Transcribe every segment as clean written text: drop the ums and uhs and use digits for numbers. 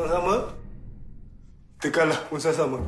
sama, kita kalah pun sama.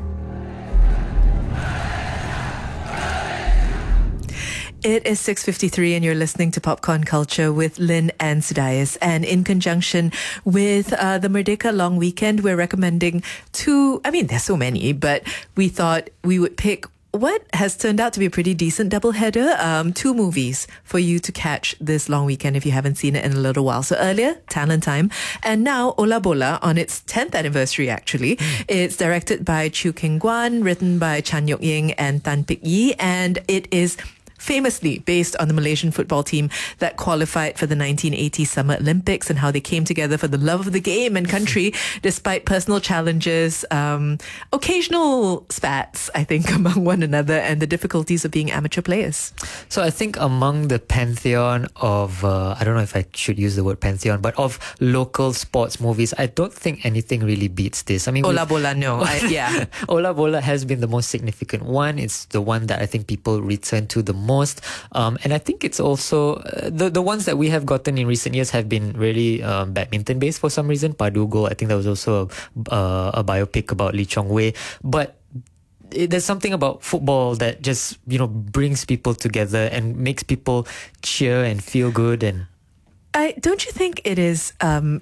It is 6:53 and you're listening to Popcorn Culture with Lynn and Sudais. And in conjunction with the Merdeka Long Weekend, we're recommending there's so many, but we thought we would pick what has turned out to be a pretty decent doubleheader. 2 movies for you to catch this long weekend if you haven't seen it in a little while. So earlier, Talent Time, and now Ola Bola on its 10th anniversary actually. It's directed by Chew King Guan, written by Chan Yok Ying and Tan Pik Yi, and it is famously based on the Malaysian football team that qualified for the 1980 Summer Olympics and how they came together for the love of the game and country despite personal challenges, occasional spats, I think, among one another, and the difficulties of being amateur players. So I think among the pantheon of, I don't know if I should use the word pantheon, but of local sports movies, I don't think anything really beats this. I mean, Ola Bola, no. Yeah. Ola Bola has been the most significant one. It's the one that I think people return to the most. And I think it's also the ones that we have gotten in recent years have been really badminton based for some reason. Padugo, I think there was also a biopic about Lee Chong Wei. But there's something about football that just, brings people together and makes people cheer and feel good. And don't you think it is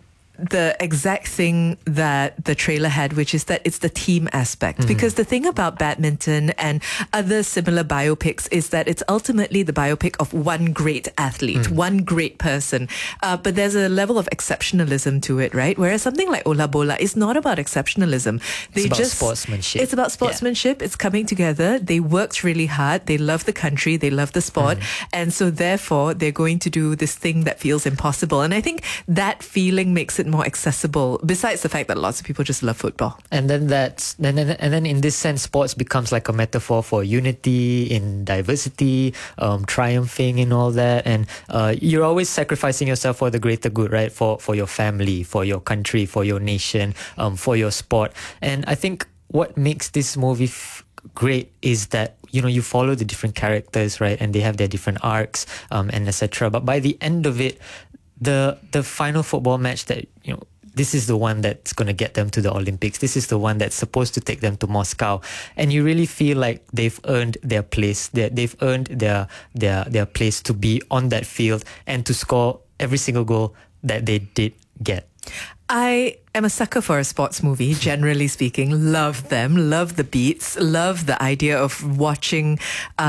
the exact thing that the trailer had, which is that it's the team aspect? Because the thing about badminton and other similar biopics is that it's ultimately the biopic of one great athlete, one great person. But there's a level of exceptionalism to it, right? Whereas something like Ola Bola is not about exceptionalism. It's about sportsmanship. It's about sportsmanship. Yeah. It's coming together. They worked really hard. They love the country. They love the sport. And so therefore, they're going to do this thing that feels impossible. And I think that feeling makes it more accessible, besides the fact that lots of people just love football. And then then in this sense, sports becomes like a metaphor for unity in diversity, triumphing in all that, and you're always sacrificing yourself for the greater good, right? For your family, for your country, for your nation, for your sport. And I think what makes this movie great is that you follow the different characters, right, and they have their different arcs, and etc. But by the end of it, the final football match that this is the one that's going to get them to the Olympics. This is the one that's supposed to take them to Moscow, and you really feel like they've earned their place. They've earned their place to be on that field and to score every single goal that they did get. I am a sucker for a sports movie, generally speaking. Love them, love the beats, love the idea of watching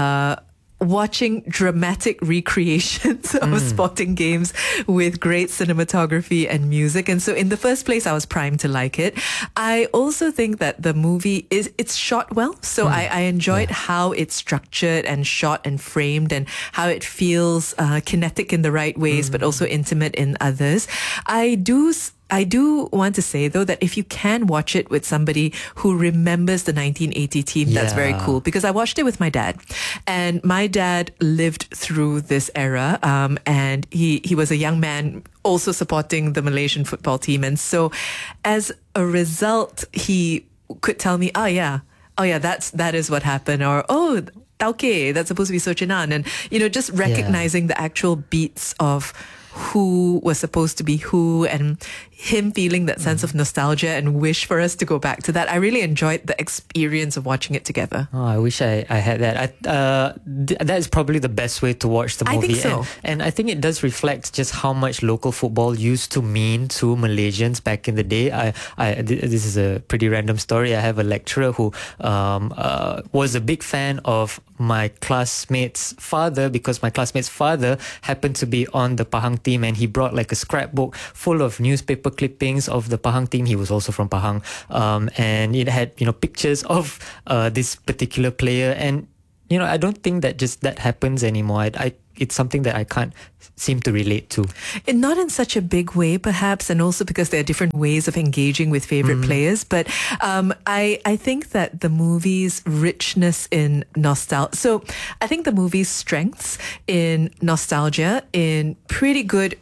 dramatic recreations of sporting games with great cinematography and music. And so in the first place, I was primed to like it. I also think that the movie it's shot well. So I enjoyed how it's structured and shot and framed, and how it feels kinetic in the right ways, but also intimate in others. I do want to say, though, that if you can watch it with somebody who remembers the 1980 team, that's very cool. Because I watched it with my dad, and my dad lived through this era, and he was a young man also supporting the Malaysian football team. And so as a result, he could tell me, oh yeah, that is what happened, or oh, Tauke, that's supposed to be Sochinan. And, just recognizing the actual beats of who was supposed to be who, and him feeling that sense of nostalgia and wish for us to go back to that. I really enjoyed the experience of watching it together. Oh, I wish I had that. That is probably the best way to watch the movie. I think so. And I think it does reflect just how much local football used to mean to Malaysians back in the day. This is a pretty random story. I have a lecturer who was a big fan of my classmate's father, because my classmate's father happened to be on the Pahang team, and he brought like a scrapbook full of newspaper clippings of the Pahang team. He was also from Pahang, and it had pictures of this particular player. And I don't think that just that happens anymore. It's something that I can't seem to relate to. And not in such a big way, perhaps, and also because there are different ways of engaging with favorite players. But I think that the movie's richness in nostalgia. So I think the movie's strengths in nostalgia, in pretty good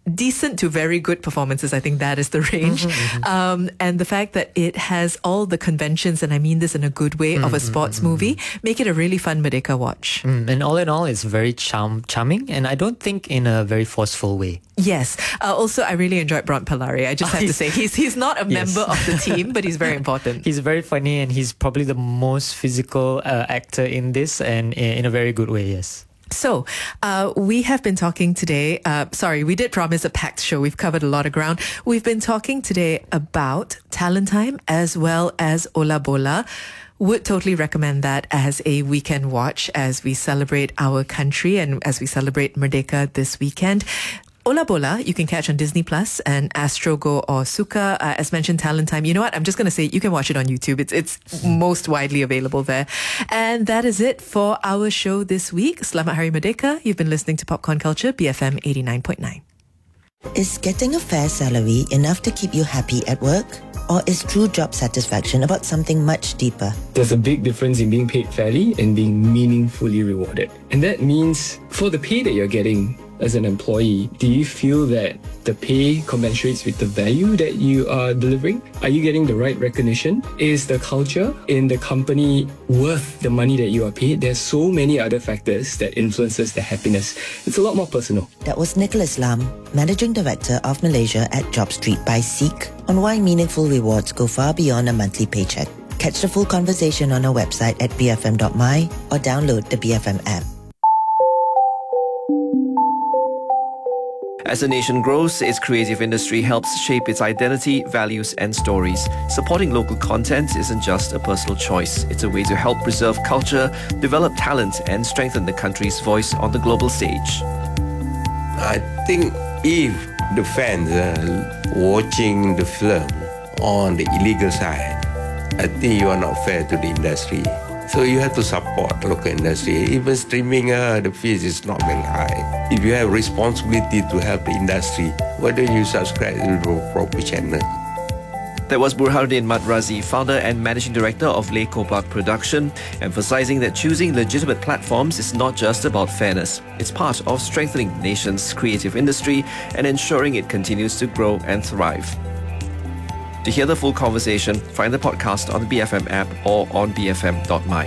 decent to very good performances. I think that is the range. And the fact that it has all the conventions, and I mean this in a good way, of a sports movie, make it a really fun Merdeka watch. And all in all, it's very charming, and I don't think in a very forceful way. Yes. Also, I really enjoyed Bront Pallari. I just have to say, he's not a member of the team, but he's very important. He's very funny, and he's probably the most physical actor in this, and in a very good way, yes. So, we have been talking today, we did promise a packed show. We've covered a lot of ground. We've been talking today about Talent Time as well as Ola Bola. Would totally recommend that as a weekend watch as we celebrate our country and as we celebrate Merdeka this weekend. Ola Bola, you can catch on Disney Plus and Astro Go or Suka. As mentioned, Talent Time. You know what? I'm just going to say you can watch it on YouTube. It's most widely available there. And that is it for our show this week. Selamat Hari Merdeka. You've been listening to Popcorn Culture, BFM 89.9. Is getting a fair salary enough to keep you happy at work? Or is true job satisfaction about something much deeper? There's a big difference in being paid fairly and being meaningfully rewarded. And that means for the pay that you're getting as an employee, do you feel that the pay commensurates with the value that you are delivering? Are you getting the right recognition? Is the culture in the company worth the money that you are paid? There's so many other factors that influences the happiness. It's a lot more personal. That was Nicholas Lam, Managing Director of Malaysia at JobStreet by Seek, on why meaningful rewards go far beyond a monthly paycheck. Catch the full conversation on our website at bfm.my or download the BFM app. As a nation grows, its creative industry helps shape its identity, values, and stories. Supporting local content isn't just a personal choice. It's a way to help preserve culture, develop talent, and strengthen the country's voice on the global stage. I think if the fans are watching the film on the illegal side, I think you are not fair to the industry. So you have to support local industry. Even streaming, the fees is not very high. If you have responsibility to help the industry, why don't you subscribe to the proper channel? That was Burhanuddin Madrazi, founder and managing director of Le Kopak Production, emphasizing that choosing legitimate platforms is not just about fairness. It's part of strengthening the nation's creative industry and ensuring it continues to grow and thrive. To hear the full conversation, find the podcast on the BFM app or on bfm.my.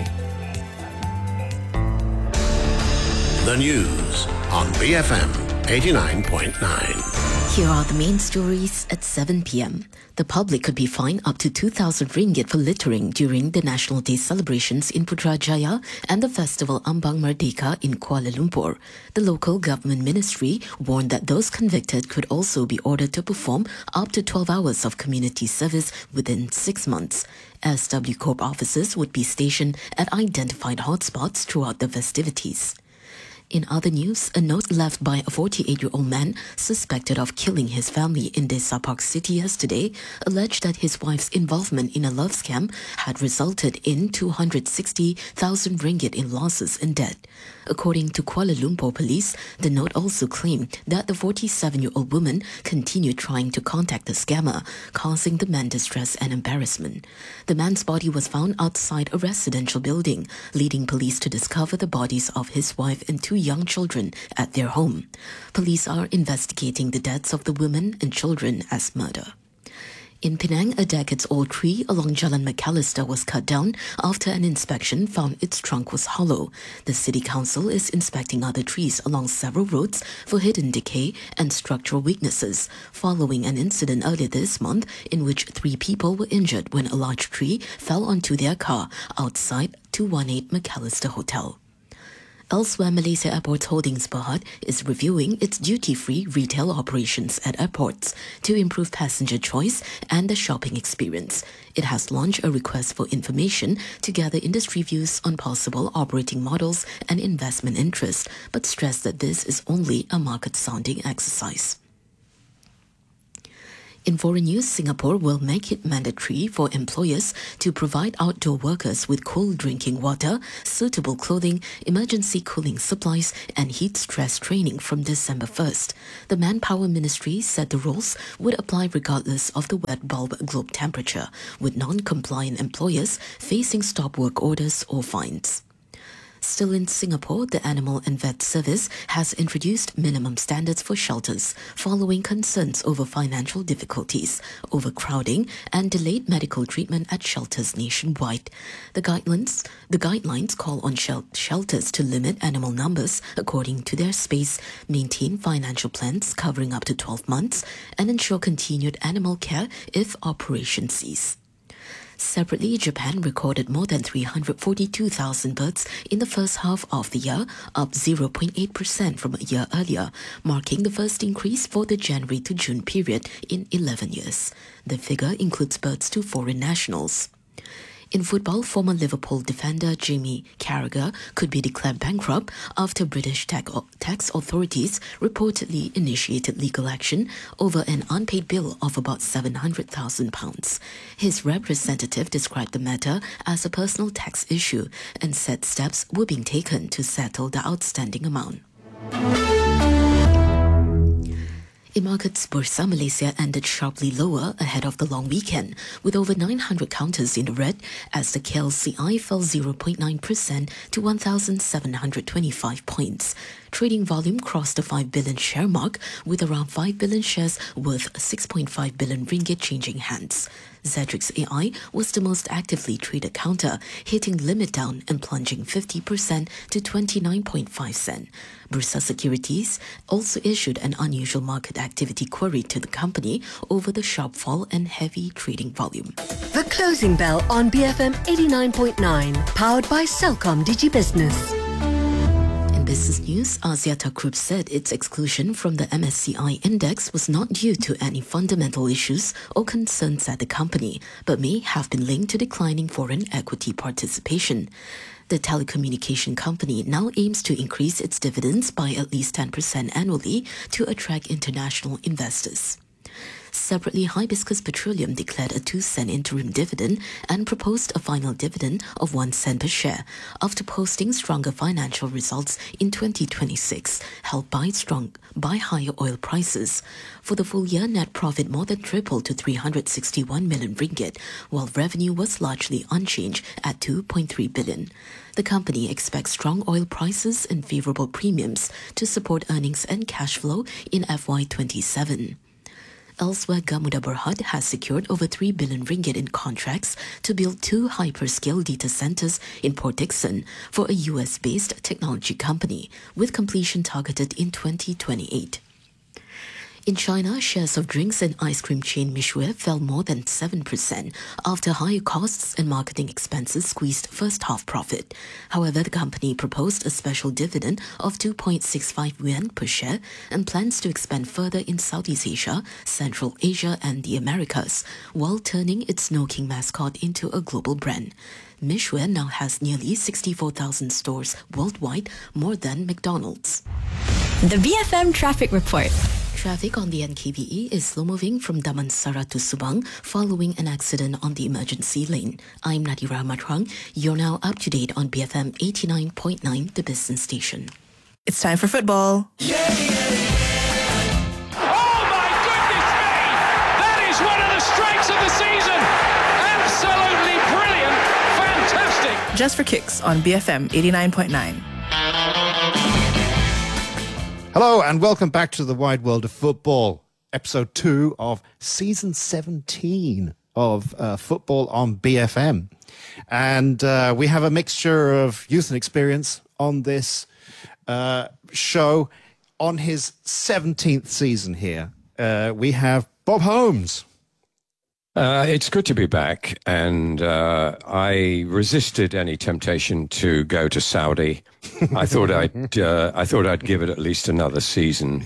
The news on BFM 89.9. Here are the main stories at 7 p.m. The public could be fined up to 2,000 ringgit for littering during the National Day celebrations in Putrajaya and the festival Ambang Merdeka in Kuala Lumpur. The local government ministry warned that those convicted could also be ordered to perform up to 12 hours of community service within 6 months. SW Corp officers would be stationed at identified hotspots throughout the festivities. In other news, a note left by a 48-year-old man suspected of killing his family in Desa Park City yesterday alleged that his wife's involvement in a love scam had resulted in 260,000 ringgit in losses and debt. According to Kuala Lumpur police, the note also claimed that the 47-year-old woman continued trying to contact the scammer, causing the man distress and embarrassment. The man's body was found outside a residential building, leading police to discover the bodies of his wife and 2 young children at their home. Police are investigating the deaths of the women and children as murder. In Penang, a decades-old tree along Jalan McAllister was cut down after an inspection found its trunk was hollow. The City Council is inspecting other trees along several roads for hidden decay and structural weaknesses, following an incident earlier this month in which 3 people were injured when a large tree fell onto their car outside 218 McAllister Hotel. Elsewhere, Malaysia Airports Holdings Berhad is reviewing its duty-free retail operations at airports to improve passenger choice and the shopping experience. It has launched a request for information to gather industry views on possible operating models and investment interest, but stressed that this is only a market-sounding exercise. In foreign news, Singapore will make it mandatory for employers to provide outdoor workers with cool drinking water, suitable clothing, emergency cooling supplies, and heat stress training from December 1st. The Manpower Ministry said the rules would apply regardless of the wet bulb globe temperature, with non-compliant employers facing stop work orders or fines. Still in Singapore, the Animal and Vet Service has introduced minimum standards for shelters following concerns over financial difficulties, overcrowding, and delayed medical treatment at shelters nationwide. The guidelines call on shelters to limit animal numbers according to their space, maintain financial plans covering up to 12 months, and ensure continued animal care if operation cease. Separately, Japan recorded more than 342,000 births in the first half of the year, up 0.8% from a year earlier, marking the first increase for the January to June period in 11 years. The figure includes births to foreign nationals. In football, former Liverpool defender Jamie Carragher could be declared bankrupt after British tax authorities reportedly initiated legal action over an unpaid bill of about £700,000. His representative described the matter as a personal tax issue and said steps were being taken to settle the outstanding amount. In markets, Bursa Malaysia ended sharply lower ahead of the long weekend, with over 900 counters in the red as the KLCI fell 0.9% to 1,725 points. Trading volume crossed the 5 billion share mark, with around 5 billion shares worth 6.5 billion ringgit changing hands. Zedrix AI was the most actively traded counter, hitting limit down and plunging 50% to 29.5 cent. Bursa Securities also issued an unusual market activity query to the company over the sharp fall and heavy trading volume. The Closing Bell on BFM 89.9, powered by Celcom DigiBusiness. In business news, Axiata Group said its exclusion from the MSCI index was not due to any fundamental issues or concerns at the company, but may have been linked to declining foreign equity participation. The telecommunication company now aims to increase its dividends by at least 10% annually to attract international investors. Separately, Hibiscus Petroleum declared a 2-cent interim dividend and proposed a final dividend of 1 cent per share after posting stronger financial results in 2026, helped by higher oil prices. For the full year, net profit more than tripled to 361 million ringgit, while revenue was largely unchanged at 2.3 billion. The company expects strong oil prices and favorable premiums to support earnings and cash flow in FY27. Elsewhere, Gamuda Berhad has secured over 3 billion ringgit in contracts to build 2 hyperscale data centers in Port Dickson for a US-based technology company, with completion targeted in 2028. In China, shares of drinks and ice cream chain Mishue fell more than 7% after higher costs and marketing expenses squeezed first half profit. However, the company proposed a special dividend of 2.65 yuan per share and plans to expand further in Southeast Asia, Central Asia and the Americas, while turning its No King mascot into a global brand. Mishue now has nearly 64,000 stores worldwide, more than McDonald's. The BFM Traffic Report. Traffic on the NKVE is slow-moving from Damansara to Subang following an accident on the emergency lane. I'm Nadira Matrang. You're now up to date on BFM 89.9, the business station. It's time for football. Oh my goodness me! That is one of the strikes of the season! Absolutely brilliant! Fantastic! Just for kicks on BFM 89.9. Hello and welcome back to the Wide World of Football, episode 2 of season 17 of Football on BFM. And we have a mixture of youth and experience on this show. On his 17th season here, we have Bob Holmes. It's good to be back, and I resisted any temptation to go to Saudi. I thought I'd give it at least another season.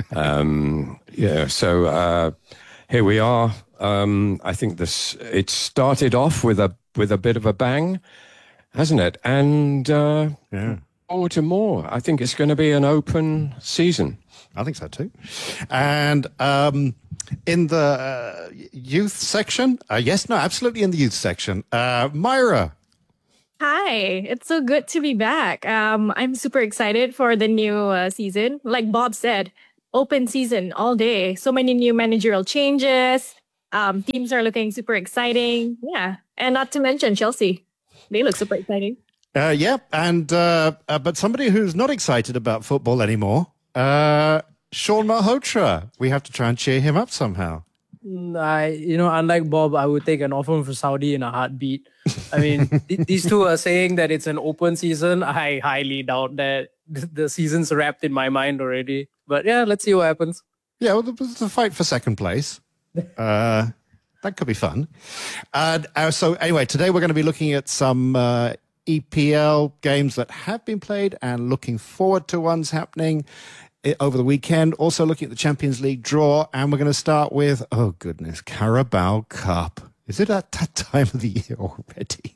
So here we are. I think it started off with a bit of a bang, hasn't it? And forward to more. I think it's going to be an open season. I think so too. And in the youth section, absolutely in the youth section, Myra. Hi, it's so good to be back. I'm super excited for the new season. Like Bob said, open season all day. So many new managerial changes. Teams are looking super exciting. Yeah. And not to mention Chelsea. They look super exciting. But somebody who's not excited about football anymore, Sean Malhotra. We have to try and cheer him up somehow. Unlike Bob, I would take an offer from Saudi in a heartbeat. I mean, these two are saying that it's an open season. I highly doubt that the season's wrapped in my mind already. But yeah, let's see what happens. Yeah, well, the fight for second place. That could be fun. So anyway, today we're going to be looking at some EPL games that have been played and looking forward to ones happening over the weekend. Also looking at the Champions League draw, and we're going to start with, oh goodness, Carabao Cup. Is it at that time of the year already?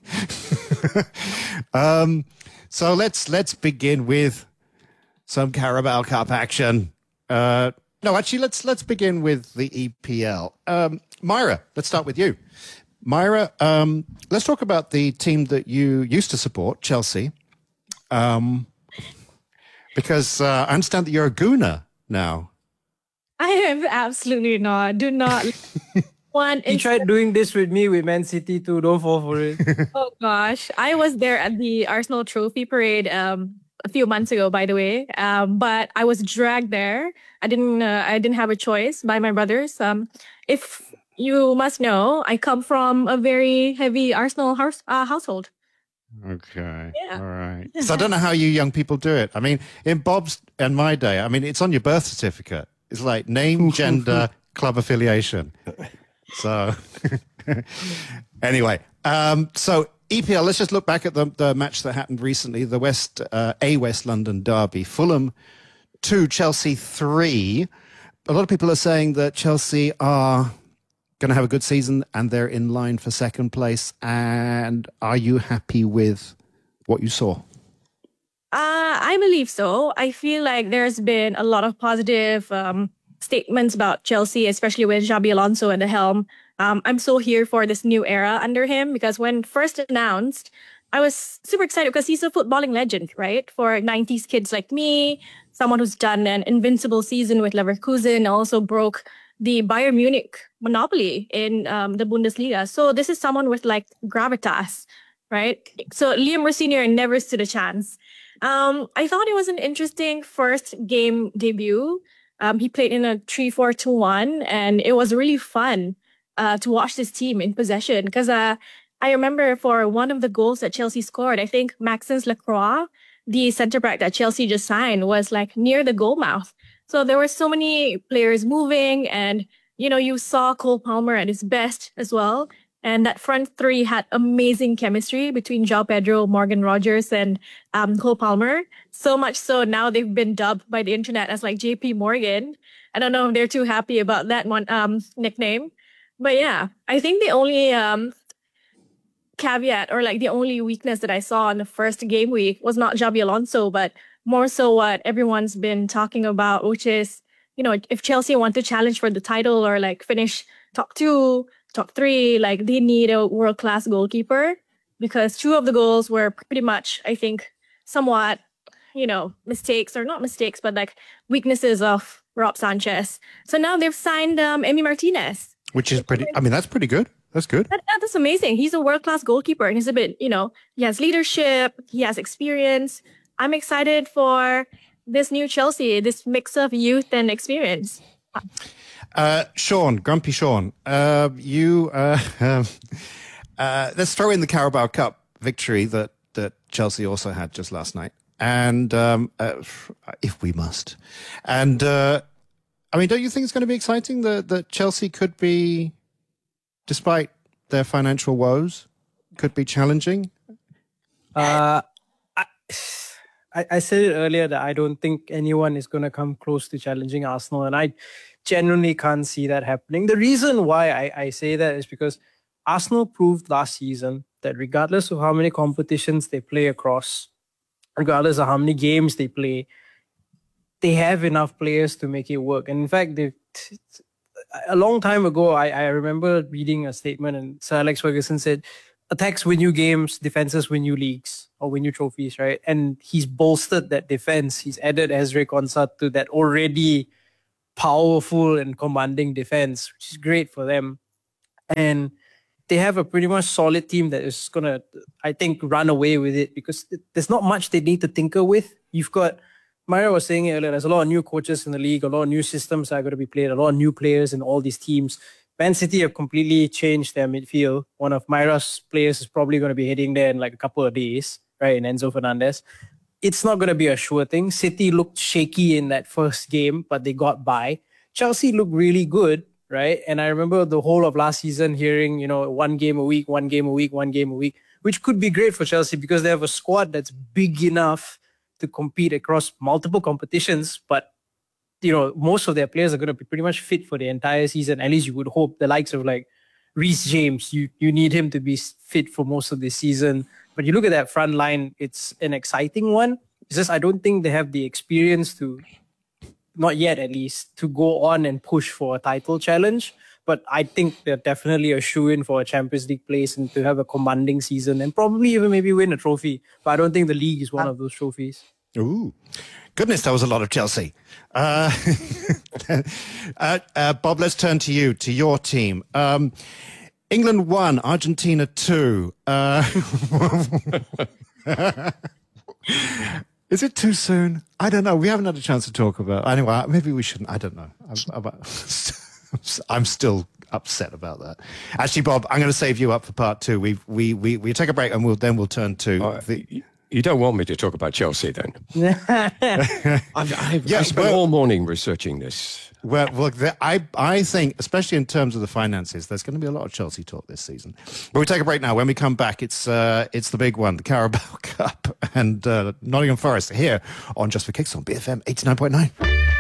So let's begin with some Carabao Cup action. No, actually, let's begin with the EPL. Myra, let's start with you. Myra, let's talk about the team that you used to support, Chelsea. Because I understand that you're a Gooner now. I am absolutely not. Do not want. You tried doing this with me with Man City too. Don't fall for it. Oh gosh, I was there at the Arsenal Trophy Parade a few months ago, by the way. But I was dragged there. I didn't have a choice by my brothers. If you must know, I come from a very heavy Arsenal household. Okay. Yeah. All right. So I don't know how you young people do it. I mean, in Bob's and my day, I mean, it's on your birth certificate. It's like name, gender, club affiliation. So anyway, so EPL, let's just look back at the match that happened recently, the West London derby. Fulham 2, Chelsea 3. A lot of people are saying that Chelsea are going to have a good season and they're in line for second place. And are you happy with what you saw? I believe so. I feel like there's been a lot of positive statements about Chelsea, especially with Xabi Alonso at the helm. I'm so here for this new era under him because when first announced, I was super excited because he's a footballing legend, right? For 90s kids like me, someone who's done an invincible season with Leverkusen, also broke the Bayern Munich monopoly in the Bundesliga. So this is someone with like gravitas, right? So Liam Rossinier never stood a chance. I thought it was an interesting first game debut. He played in a 3-4-2-1, and it was really fun to watch this team in possession because I remember for one of the goals that Chelsea scored, I think Maxence Lacroix, the centre back that Chelsea just signed, was like near the goal mouth. So there were so many players moving and, you saw Cole Palmer at his best as well. And that front three had amazing chemistry between João Pedro, Morgan Rogers, and Cole Palmer. So much so now they've been dubbed by the internet as like JP Morgan. I don't know if they're too happy about that one nickname. But yeah, I think the only caveat or like the only weakness that I saw in the first game week was not Xabi Alonso, but more so what everyone's been talking about, which is, if Chelsea want to challenge for the title or like finish top 2, top 3, like they need a world-class goalkeeper because 2 of the goals were pretty much, I think, somewhat, mistakes or not mistakes, but like weaknesses of Rob Sanchez. So now they've signed Emi Martinez. Which is that's pretty good. That's good. That's amazing. He's a world-class goalkeeper and he's a bit, he has leadership, he has experience. I'm excited for this new Chelsea, this mix of youth and experience. Sean, Grumpy Sean, let's throw in the Carabao Cup victory that Chelsea also had just last night. And if we must. And don't you think it's going to be exciting that Chelsea could be, despite their financial woes, could be challenging? I said it earlier that I don't think anyone is going to come close to challenging Arsenal, and I genuinely can't see that happening. The reason why I say that is because Arsenal proved last season that regardless of how many competitions they play across, regardless of how many games they play, they have enough players to make it work. And in fact, a long time ago, I remember reading a statement and Sir Alex Ferguson said, attacks win you games, defenses win you leagues or win you trophies, right? And he's bolstered that defense. He's added Ezri Konsa to that already powerful and commanding defense, which is great for them. And they have a pretty much solid team that is going to, I think, run away with it because there's not much they need to tinker with. You've got, Myra was saying earlier, there's a lot of new coaches in the league, a lot of new systems are going to be played, a lot of new players in all these teams. Man City have completely changed their midfield. One of Myra's players is probably going to be heading there in like a couple of days, right, in Enzo Fernandez. It's not going to be a sure thing. City looked shaky in that first game, but they got by. Chelsea looked really good, right? And I remember the whole of last season hearing, 1 game a week, which could be great for Chelsea because they have a squad that's big enough to compete across multiple competitions. But, most of their players are going to be pretty much fit for the entire season. At least you would hope. The likes of like Reece James, you need him to be fit for most of the season. But you look at that front line, it's an exciting one. It's just I don't think they have the experience to, not yet at least, to go on and push for a title challenge. But I think they're definitely a shoo-in for a Champions League place and to have a commanding season and probably even maybe win a trophy. But I don't think the league is one of those trophies. Ooh. Goodness, that was a lot of Chelsea. Bob, let's turn to you, to your team. England 1, Argentina 2. Is it too soon? I don't know. We haven't had a chance to talk about. Anyway, maybe we shouldn't. I don't know. I'm still upset about that. Actually, Bob, I'm going to save you up for part 2. We take a break and we'll turn to You don't want me to talk about Chelsea then? I spent all morning researching this. Well, look, I think, especially in terms of the finances, there's going to be a lot of Chelsea talk this season. But we take a break now. When we come back, it's the big one, the Carabao Cup, and Nottingham Forest here on Just for Kicks on BFM 89.9.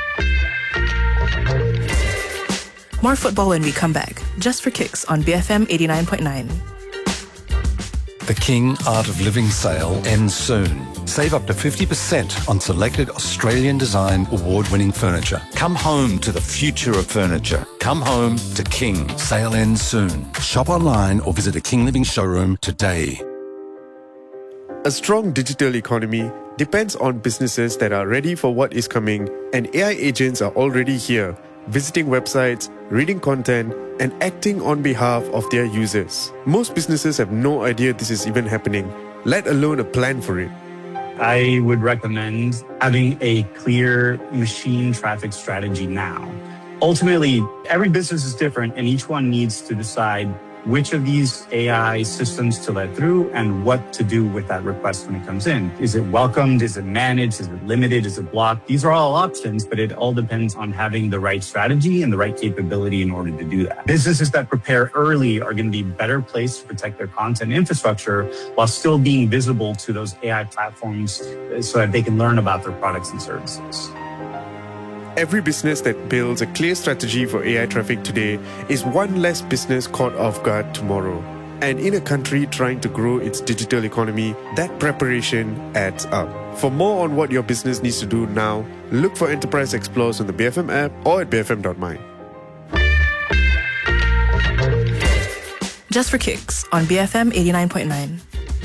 More football when we come back. Just for Kicks on BFM 89.9. The King Art of Living sale ends soon. Save up to 50% on selected Australian design award-winning furniture. Come home to the future of furniture. Come home to King. Sale ends soon. Shop online or visit a King Living showroom today. A strong digital economy depends on businesses that are ready for what is coming, and AI agents are already here, visiting websites, reading content, and acting on behalf of their users. Most businesses have no idea this is even happening, let alone a plan for it. I would recommend having a clear machine traffic strategy now. Ultimately, every business is different, and each one needs to decide which of these AI systems to let through and what to do with that request when it comes in. Is it welcomed? Is it managed? Is it limited? Is it blocked? These are all options, but it all depends on having the right strategy and the right capability in order to do that. Businesses that prepare early are going to be better placed to protect their content infrastructure while still being visible to those AI platforms so that they can learn about their products and services. Every business that builds a clear strategy for AI traffic today is one less business caught off guard tomorrow. And in a country trying to grow its digital economy, that preparation adds up. For more on what your business needs to do now, look for Enterprise Explorers on the BFM app or at bfm.my. Just for Kicks on BFM 89.9.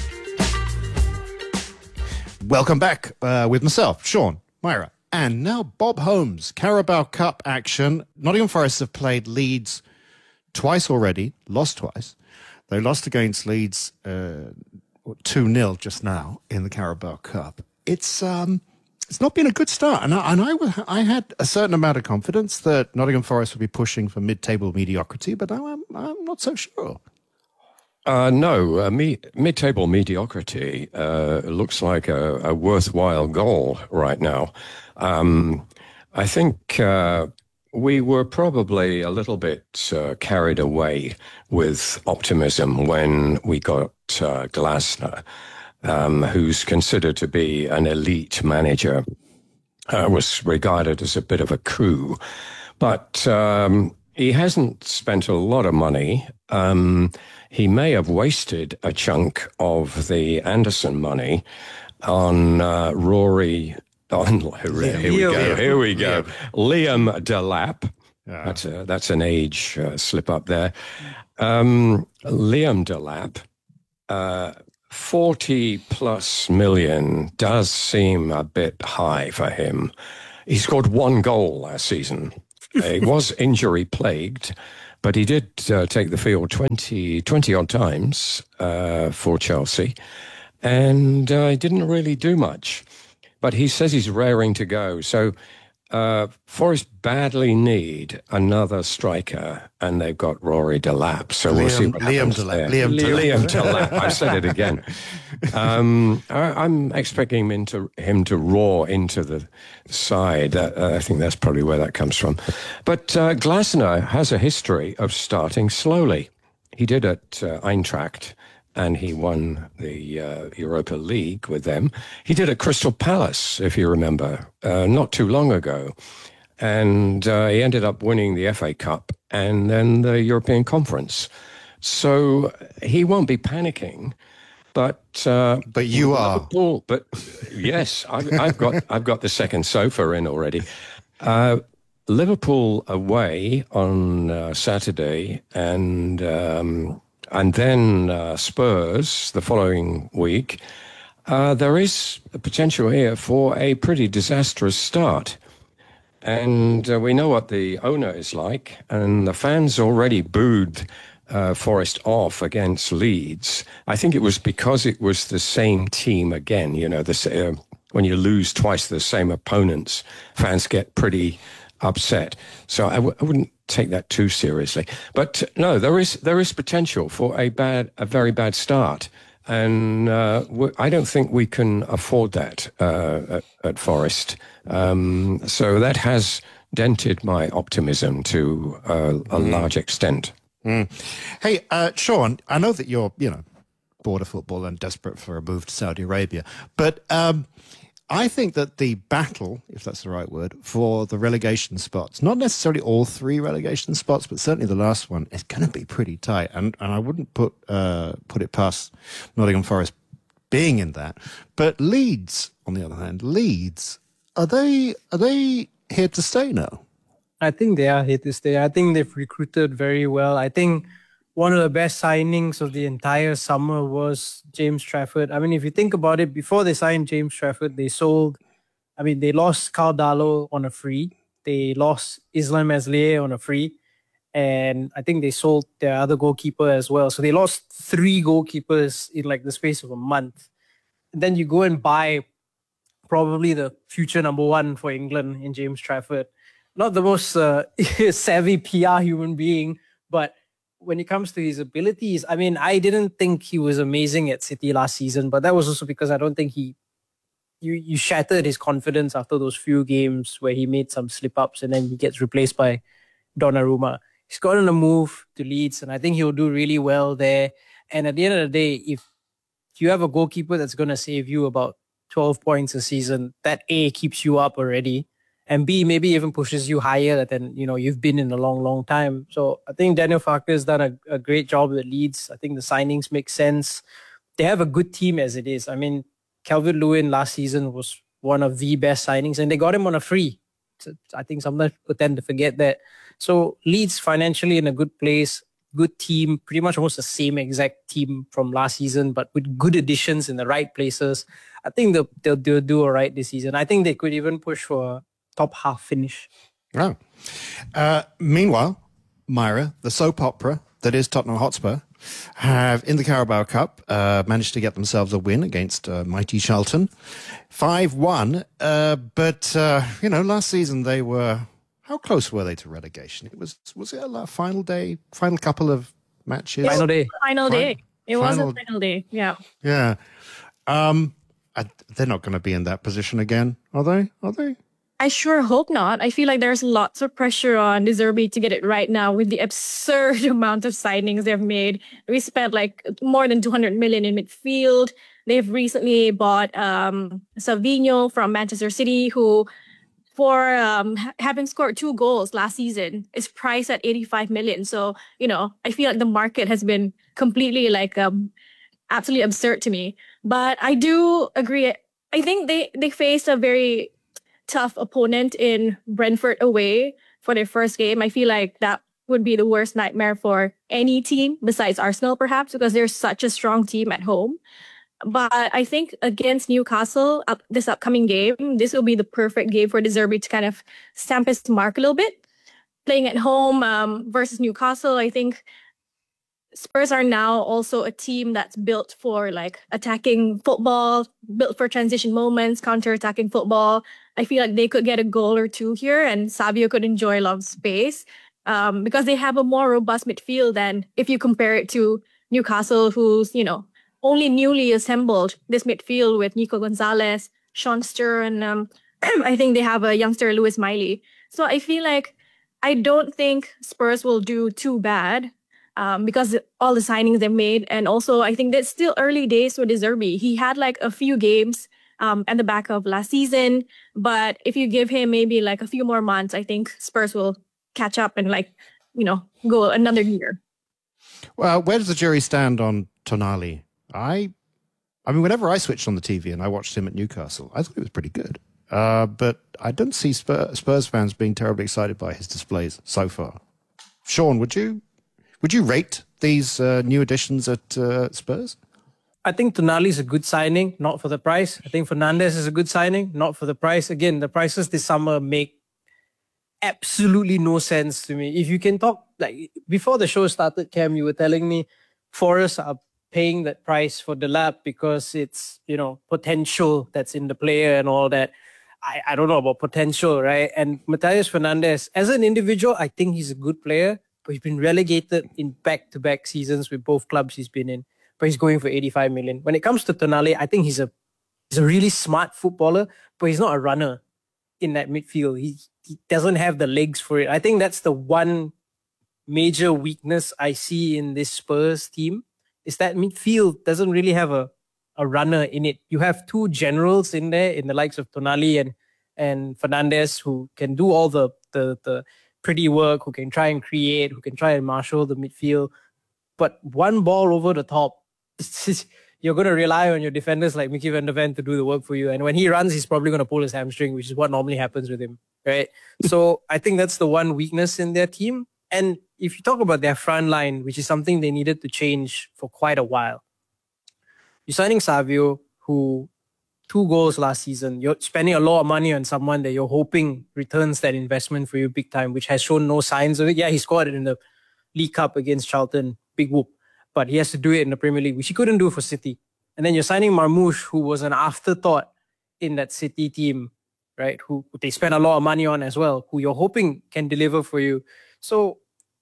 Welcome back with myself, Sean, Myra. And now Bob Holmes, Carabao Cup action. Nottingham Forest have played Leeds twice already, lost twice. They lost against Leeds 2-0 just now in the Carabao Cup. It's not been a good start, and I had a certain amount of confidence that Nottingham Forest would be pushing for mid-table mediocrity, but I'm not so sure. No, mid-table mediocrity looks like a worthwhile goal right now. I think we were probably a little bit carried away with optimism when we got Glasner, who's considered to be an elite manager, was regarded as a bit of a coup. But he hasn't spent a lot of money. He may have wasted a chunk of the Anderson money on Rory. Here we go. Liam Delap. That's an age slip up there. Liam Delap. 40+ million does seem a bit high for him. He scored 1 goal last season. He was injury plagued, But he did take the field 20 odd times for Chelsea, and he didn't really do much. But he says he's raring to go. So Forest badly need another striker, and they've got Rory Delap. So we'll see what happens there. Liam Delap. I said it again. I'm expecting him to roar into the side. I think that's probably where that comes from. But Glasner has a history of starting slowly. He did at Eintracht, and he won the Europa League with them. He did at Crystal Palace, if you remember, not too long ago. And he ended up winning the FA Cup and then the European Conference. So he won't be panicking. But you are. Liverpool, but yes, I've got the second sofa in already. Liverpool away on Saturday, and then Spurs the following week. There is a potential here for a pretty disastrous start. And we know what the owner is like, and the fans already booed Forest off against Leeds. I think it was because it was the same team again. You know, when you lose twice the same opponents, fans get pretty upset. So I wouldn't take that too seriously. But no, there is potential for a very bad start. And I don't think we can afford that at Forest. So that has dented my optimism to a large extent. Mm. Hey, Sean, I know that you're, bored of football and desperate for a move to Saudi Arabia, but I think that the battle, if that's the right word, for the relegation spots, not necessarily all three relegation spots, but certainly the last one, is going to be pretty tight. And I wouldn't put it past Nottingham Forest being in that. But Leeds, on the other hand, are they here to stay now? I think they are here to stay. I think they've recruited very well. I think one of the best signings of the entire summer was James Trafford. I mean, if you think about it, before they signed James Trafford, they lost Karl Darlow on a free. They lost Islam Meslier on a free. And I think they sold their other goalkeeper as well. So they lost 3 goalkeepers in like the space of a month. And then you go and buy probably the future number 1 for England in James Trafford. Not the most savvy PR human being, but when it comes to his abilities, I mean, I didn't think he was amazing at City last season, but that was also because I don't think you shattered his confidence after those few games where he made some slip-ups and then he gets replaced by Donnarumma. He's gotten a move to Leeds, and I think he'll do really well there. And at the end of the day, if you have a goalkeeper that's going to save you about 12 points a season, that A, keeps you up already, and B, maybe even pushes you higher than you've been in a long, long time. So I think Daniel Farke has done a great job at Leeds. I think the signings make sense. They have a good team as it is. I mean, Calvert-Lewin last season was one of the best signings, and they got him on a free. So I think sometimes people tend to forget that. So Leeds financially in a good place, good team, pretty much almost the same exact team from last season, but with good additions in the right places. I think they'll do all right this season. I think they could even push for top half finish. Oh. Meanwhile, Myra, the soap opera that is Tottenham Hotspur, have in the Carabao Cup managed to get themselves a win against mighty Charlton, 5-1. But last season they were. How close were they to relegation? Was it a final couple of matches? Final day. It was a final day. Yeah. Yeah. They're not going to be in that position again, are they? I sure hope not. I feel like there's lots of pressure on De Zerbi to get it right now with the absurd amount of signings they've made. We spent like more than 200 million in midfield. They've recently bought Savinho from Manchester City, who, for having scored 2 goals last season, is priced at 85 million. So, I feel like the market has been completely absolutely absurd to me. But I do agree. I think they faced a very tough opponent in Brentford away for their first game. I feel like that would be the worst nightmare for any team besides Arsenal, perhaps, because they're such a strong team at home. But I think against Newcastle, this upcoming game, this will be the perfect game for De Zerbi to kind of stamp his mark a little bit. playing at home versus Newcastle, I think Spurs are now also a team that's built for like attacking football, built for transition moments, counter-attacking football. I feel like they could get a goal or two here and Savio could enjoy a lot of space because they have a more robust midfield than if you compare it to Newcastle, who's, only newly assembled this midfield with Nico Gonzalez, Sean Sturr, and I think they have a youngster, Lewis Miley. So I feel like I don't think Spurs will do too bad because all the signings they've made. And also, I think that's still early days for De Zerbi. He had like a few games at the back of last season. But if you give him maybe like a few more months, I think Spurs will catch up and go another year. Well, where does the jury stand on Tonali? I mean, whenever I switched on the TV and I watched him at Newcastle, I thought he was pretty good. But I don't see Spurs fans being terribly excited by his displays so far. Sean, would you rate these new additions at Spurs? I think Tonali is a good signing, not for the price. I think Fernandes is a good signing, not for the price. Again, the prices this summer make absolutely no sense to me. If you can talk, like before the show started, Cam, you were telling me Forest are paying that price for Delap because it's, potential that's in the player and all that. I don't know about potential, right? And Matheus Fernandes, as an individual, I think he's a good player, but he's been relegated in back-to-back seasons with both clubs he's been in. But he's going for 85 million. When it comes to Tonali, I think he's a really smart footballer, but he's not a runner in that midfield. He doesn't have the legs for it. I think that's the one major weakness I see in this Spurs team, is that midfield doesn't really have a runner in it. You have two generals in there, in the likes of Tonali and Fernandes, who can do all the pretty work, who can try and create, who can try and marshal the midfield. But one ball over the top, you're going to rely on your defenders like Mickey van der Ven to do the work for you. And when he runs, he's probably going to pull his hamstring, which is what normally happens with him, right? So I think that's the one weakness in their team. And if you talk about their front line, which is something they needed to change for quite a while, you're signing Savio, who 2 goals last season. You're spending a lot of money on someone that you're hoping returns that investment for you big time, which has shown no signs of it. Yeah, he scored it in the League Cup against Charlton, big whoop. But he has to do it in the Premier League, which he couldn't do for City. And then you're signing Marmoush, who was an afterthought in that City team, right? Who they spent a lot of money on as well, who you're hoping can deliver for you. So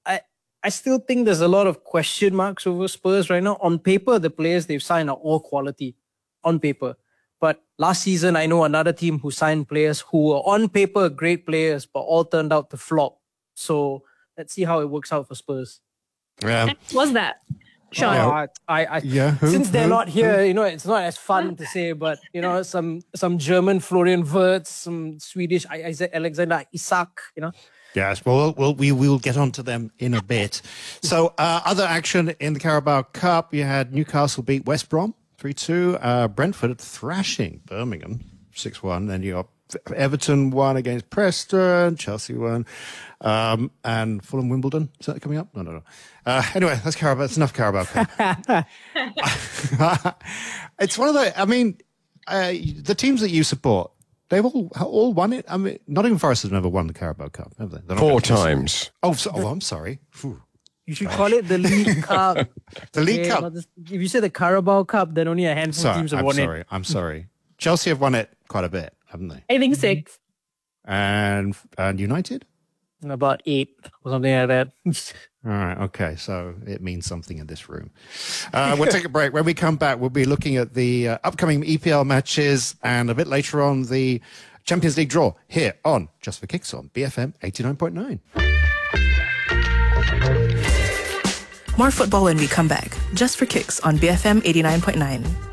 I still think there's a lot of question marks over Spurs right now. On paper, the players they've signed are all quality, on paper. But last season, I know another team who signed players who were on paper great players, but all turned out to flop. So let's see how it works out for Spurs. Yeah. What's that? Sean. Since they're not here, it's not as fun to say, but some German Florian Wirtz, some Swedish Alexander Isak, Yes, well, we will get onto them in a bit. So, other action in the Carabao Cup, you had Newcastle beat West Brom 3-2, Brentford thrashing Birmingham 6-1, then you got Everton won against Preston, Chelsea won, and Fulham Wimbledon. Is that coming up? No. Anyway, that's Carabao. That's enough Carabao Cup. It's one of the teams that you support, they've all won it. I mean, Nottingham Forest has never won the Carabao Cup, have they? 4 times. Oh, I'm sorry. Whew. You should call it the League Cup. The League Cup. If you say the Carabao Cup, then only a handful of teams have won it. I'm sorry. Chelsea have won it quite a bit, haven't they? I think 6. And United? About 8 or something like that. All right, okay, so it means something in this room. We'll take a break. When we come back, we'll be looking at the upcoming EPL matches and a bit later on the Champions League draw here on Just for Kicks on BFM 89.9. More football when we come back. Just for Kicks on BFM 89.9.